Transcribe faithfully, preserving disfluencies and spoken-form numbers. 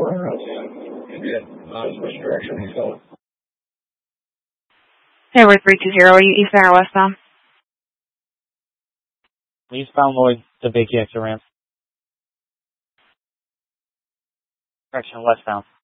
or else get uh, which direction he's going. Hey, we're three two zero. Are you eastbound or westbound? Eastbound Lloyd to Big Exit ramp. Correction, westbound.